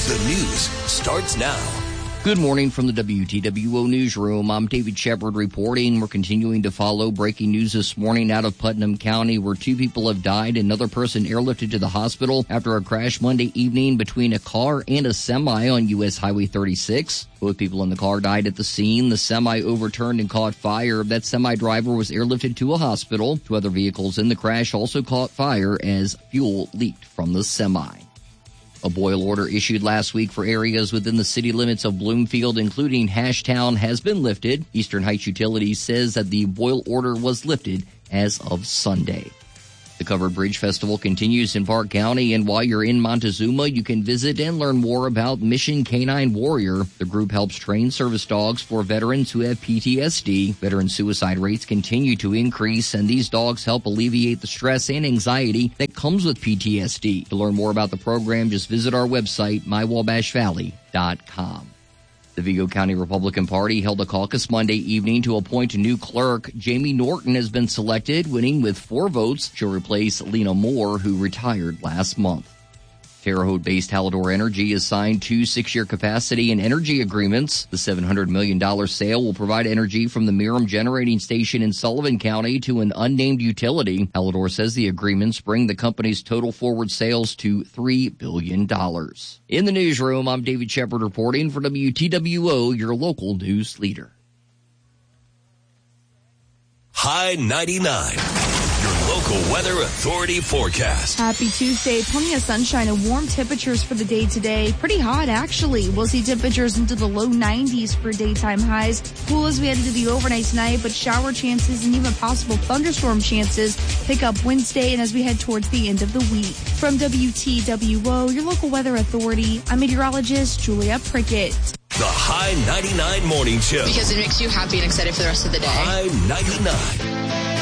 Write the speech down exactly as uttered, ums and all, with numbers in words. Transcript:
The news starts now. Good morning from the W T W O Newsroom. I'm David Shepard reporting. We're continuing to follow breaking news this morning out of Putnam County, where two people have died. Another person airlifted to the hospital after a crash Monday evening between a car and a semi on U S Highway thirty-six. Both people in the car died at the scene. The semi overturned and caught fire. That semi driver was airlifted to a hospital. Two other vehicles in the crash also caught fire as fuel leaked from the semi. A boil order issued last week for areas within the city limits of Bloomfield, including Hashtown, has been lifted. Eastern Heights Utilities says that the boil order was lifted as of Sunday. The Covered Bridge Festival continues in Park County, and while you're in Montezuma, you can visit and learn more about Mission Canine Warrior. The group helps train service dogs for veterans who have P T S D. Veteran suicide rates continue to increase, and these dogs help alleviate the stress and anxiety that comes with P T S D. To learn more about the program, just visit our website, my wabash valley dot com. The Vigo County Republican Party held a caucus Monday evening to appoint a new clerk. Jamie Norton has been selected, winning with four votes. She'll replace Lena Moore, who retired last month. Terre Haute-based Hallador Energy has signed two six-year capacity and energy agreements. The seven hundred million dollars sale will provide energy from the Miram Generating Station in Sullivan County to an unnamed utility. Hallador says the agreements bring the company's total forward sales to three billion dollars. In the newsroom, I'm David Shepard reporting for W T W O, your local news leader. High ninety-nine. Local Weather Authority forecast. Happy Tuesday. Plenty of sunshine and warm temperatures for the day today. Pretty hot, actually. We'll see temperatures into the low nineties for daytime highs. Cool as we head into the overnight tonight, but shower chances and even possible thunderstorm chances pick up Wednesday and as we head towards the end of the week. From W T W O, your local weather authority, I'm meteorologist Julia Prickett. The High ninety-nine Morning Show. Because it makes you happy and excited for the rest of the day. High ninety-nine.